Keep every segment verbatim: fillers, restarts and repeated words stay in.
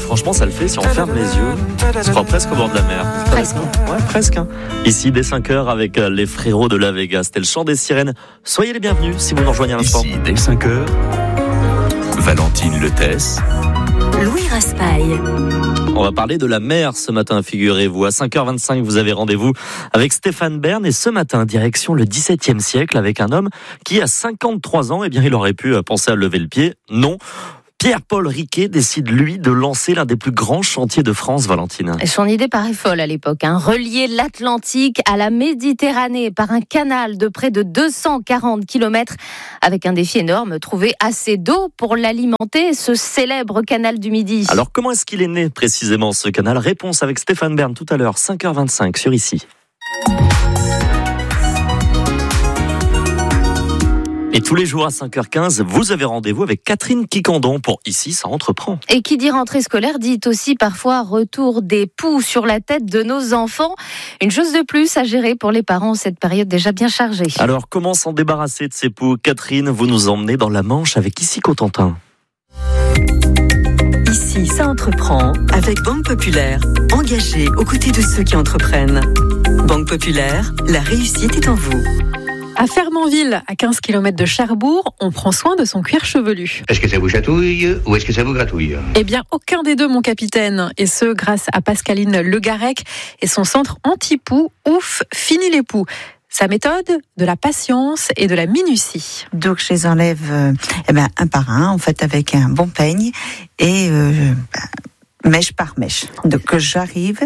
franchement, ça le fait si on ferme les yeux. On se croit presque au bord de la mer. Presque. Ouais, presque. Hein. Ici, dès cinq heures, avec les frérots de La Vega. C'était le chant des sirènes. Soyez les bienvenus si vous nous rejoignez à l'instant. Ici, dès cinq heures, Valentine Letesse, Louis Raspail. On va parler de la mer ce matin, figurez-vous. À cinq heures vingt-cinq, vous avez rendez-vous avec Stéphane Bern. Et ce matin, direction le dix-septième siècle, avec un homme qui, à cinquante-trois ans, eh bien, il aurait pu penser à lever le pied. Non. Pierre-Paul Riquet décide, lui, de lancer l'un des plus grands chantiers de France, Valentine. Son idée paraît folle à l'époque. Hein. Relier l'Atlantique à la Méditerranée par un canal de près de deux cent quarante kilomètres, avec un défi énorme, trouver assez d'eau pour l'alimenter, ce célèbre canal du Midi. Alors, comment est-ce qu'il est né précisément, ce canal ? Réponse avec Stéphane Bern tout à l'heure, cinq heures vingt-cinq sur Ici. Et tous les jours à cinq heures quinze, vous avez rendez-vous avec Catherine Quicandon pour Ici, ça entreprend. Et qui dit rentrée scolaire dit aussi parfois retour des poux sur la tête de nos enfants. Une chose de plus à gérer pour les parents en cette période déjà bien chargée. Alors, comment s'en débarrasser de ces poux ? Catherine, vous nous emmenez dans la Manche avec Ici Cotentin. Ici, ça entreprend avec Banque Populaire, engagée aux côtés de ceux qui entreprennent. Banque Populaire, la réussite est en vous. À Fermanville, à quinze kilomètres de Cherbourg, on prend soin de son cuir chevelu. Est-ce que ça vous chatouille ou est-ce que ça vous gratouille ? Eh bien, aucun des deux, mon capitaine. Et ce, grâce à Pascaline Le Garec et son centre anti-poux, Ouf, fini les poux. Sa méthode, de la patience et de la minutie. Donc je les enlève euh, eh ben, un par un, en fait, avec un bon peigne et euh, mèche par mèche. Donc j'arrive,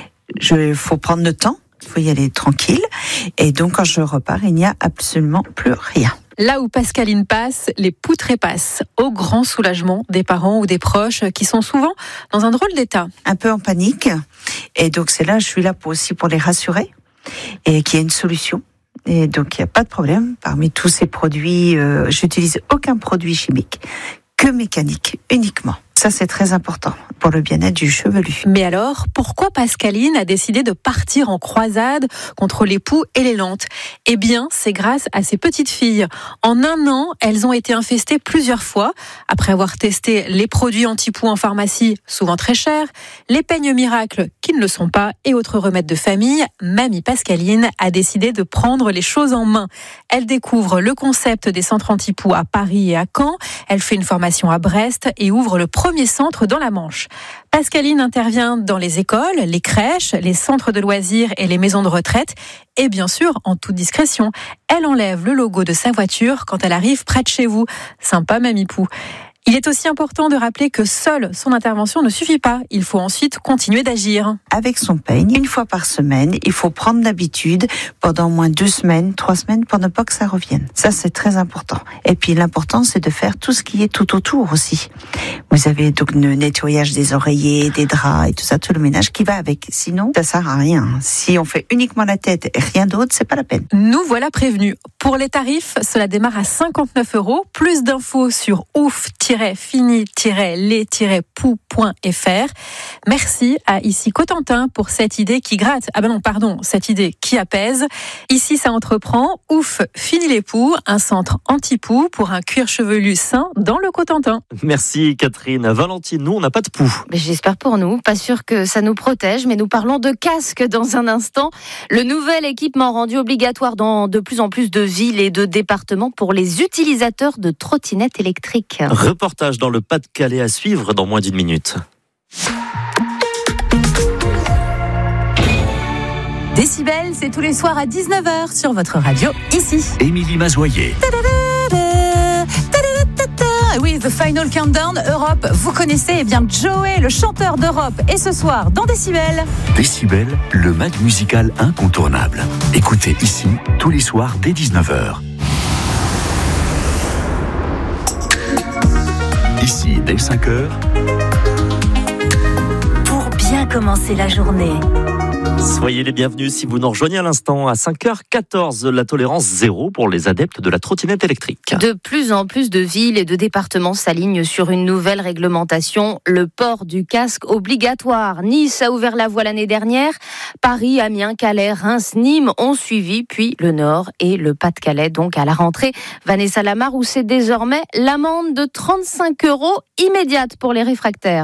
il faut prendre le temps. Il faut y aller tranquille. Et donc, quand je repars, il n'y a absolument plus rien. Là où Pascaline passe, les poux trépassent, au grand soulagement des parents ou des proches qui sont souvent dans un drôle d'état. Un peu en panique. Et donc, c'est là, je suis là pour aussi pour les rassurer et qu'il y a une solution. Et donc, il n'y a pas de problème. Parmi tous ces produits, euh, j'utilise aucun produit chimique, que mécanique, uniquement. Ça, c'est très important pour le bien-être du chevelu. Mais alors, pourquoi Pascaline a décidé de partir en croisade contre les poux et les lentes ? Eh bien, c'est grâce à ses petites filles. En un an, elles ont été infestées plusieurs fois. Après avoir testé les produits anti-poux en pharmacie, souvent très chers, les peignes miracles, qui ne le sont pas, et autres remèdes de famille, Mamie Pascaline a décidé de prendre les choses en main. Elle découvre le concept des centres anti-poux à Paris et à Caen. Elle fait une formation à Brest et ouvre le premier centre dans la Manche. Pascaline intervient dans les écoles, les crèches, les centres de loisirs et les maisons de retraite. Et bien sûr, en toute discrétion, elle enlève le logo de sa voiture quand elle arrive près de chez vous. Sympa, Mamie Pou. Il est aussi important de rappeler que seule son intervention ne suffit pas. Il faut ensuite continuer d'agir. Avec son peigne, une fois par semaine, il faut prendre l'habitude pendant au moins deux semaines, trois semaines, pour ne pas que ça revienne. Ça, c'est très important. Et puis, l'important, c'est de faire tout ce qui est tout autour aussi. Vous avez donc le nettoyage des oreillers, des draps et tout ça, tout le ménage qui va avec. Sinon, ça sert à rien. Si on fait uniquement la tête et rien d'autre, c'est pas la peine. Nous voilà prévenus. Pour les tarifs, cela démarre à cinquante-neuf euros. Plus d'infos sur ouf fini les poux point f r. Merci à Ici Cotentin pour cette idée qui gratte. Ah ben non, pardon, cette idée qui apaise. Ici, ça entreprend. Ouf, fini les poux, un centre anti-poux pour un cuir chevelu sain dans le Cotentin. Merci Catherine. Valentine, nous, on n'a pas de poux. Mais j'espère pour nous. Pas sûr que ça nous protège, mais nous parlons de casque dans un instant. Le nouvel équipement rendu obligatoire dans de plus en plus de villes et de départements pour les utilisateurs de trottinettes électriques. Reportage dans le Pas-de-Calais à suivre dans moins d'une minute. Décibel, c'est tous les soirs à dix-neuf heures sur votre radio, ici. Émilie Mazoyer. Oui, The Final Countdown, Europe, vous connaissez, eh bien Joey, le chanteur d'Europe, et ce soir dans Décibel. Décibel, le mag musical incontournable. Écoutez Ici, tous les soirs dès dix-neuf heures. Ici, dès cinq heures. Pour bien commencer la journée. Soyez les bienvenus si vous nous rejoignez à l'instant à cinq heures quatorze, la tolérance zéro pour les adeptes de la trottinette électrique. De plus en plus de villes et de départements s'alignent sur une nouvelle réglementation, le port du casque obligatoire. Nice a ouvert la voie l'année dernière, Paris, Amiens, Calais, Reims, Nîmes ont suivi, puis le Nord et le Pas-de-Calais donc à la rentrée. Vanessa Lamar, où c'est désormais l'amende de trente-cinq euros immédiate pour les réfractaires.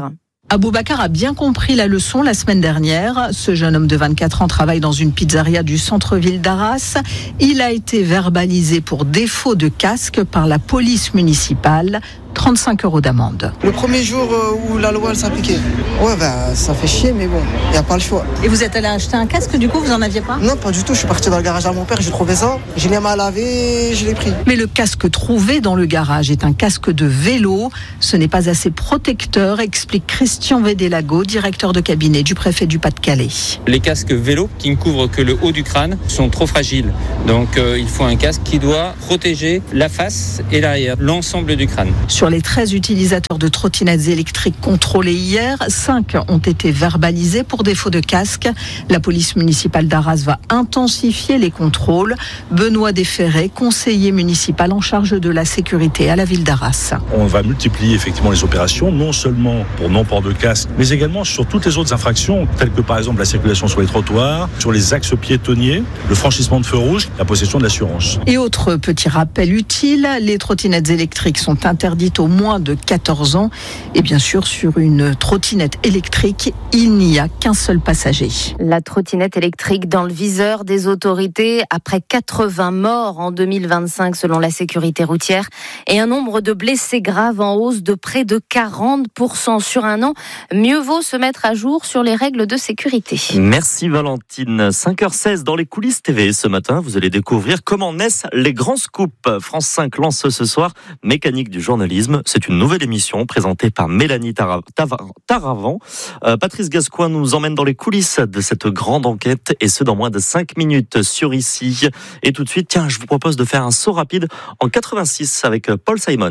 Aboubacar a bien compris la leçon la semaine dernière. Ce jeune homme de vingt-quatre ans travaille dans une pizzeria du centre-ville d'Arras. Il a été verbalisé pour défaut de casque par la police municipale. trente-cinq euros d'amende. Le premier jour où la loi s'appliquait, ouais, bah, ça fait chier, mais bon, il n'y a pas le choix. Et vous êtes allé acheter un casque, du coup, vous en aviez pas ? Non, pas du tout. Je suis parti dans le garage à mon père, j'ai trouvé ça, je l'ai mal lavé, je l'ai pris. Mais le casque trouvé dans le garage est un casque de vélo. Ce n'est pas assez protecteur, explique Christian Védélago, directeur de cabinet du préfet du Pas-de-Calais. Les casques vélo qui ne couvrent que le haut du crâne sont trop fragiles. Donc euh, il faut un casque qui doit protéger la face et l'arrière, l'ensemble du crâne. Sur les treize utilisateurs de trottinettes électriques contrôlés hier, cinq ont été verbalisés pour défaut de casque. La police municipale d'Arras va intensifier les contrôles. Benoît Desferré, conseiller municipal en charge de la sécurité à la ville d'Arras. On va multiplier effectivement les opérations, non seulement pour non-port de casque, mais également sur toutes les autres infractions, telles que par exemple la circulation sur les trottoirs, sur les axes piétonniers, le franchissement de feu rouge, la possession de l'assurance. Et autre petit rappel utile, les trottinettes électriques sont interdites au moins de quatorze ans. Et bien sûr, sur une trottinette électrique, il n'y a qu'un seul passager. La trottinette électrique dans le viseur des autorités après quatre-vingts morts en deux mille vingt-cinq selon la sécurité routière et un nombre de blessés graves en hausse de près de quarante pour cent sur un an. Mieux vaut se mettre à jour sur les règles de sécurité. Merci Valentine. cinq heures seize dans les coulisses T V. Ce matin, vous allez découvrir comment naissent les grands scoops. France cinq lance ce soir Mécanique du journalisme. C'est une nouvelle émission présentée par Mélanie Tara- Tava- Taravant. Euh, Patrice Gascoigne nous emmène dans les coulisses de cette grande enquête et ce dans moins de cinq minutes sur Ici. Et tout de suite, tiens, je vous propose de faire un saut rapide en quatre-vingt-six avec Paul Simons.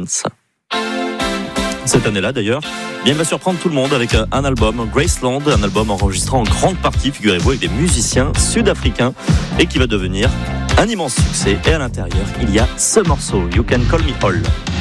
Cette année-là d'ailleurs, bien, il va surprendre tout le monde avec un album, Graceland, un album enregistré en grande partie, figurez-vous, avec des musiciens sud-africains et qui va devenir un immense succès. Et à l'intérieur, il y a ce morceau, You Can Call Me All.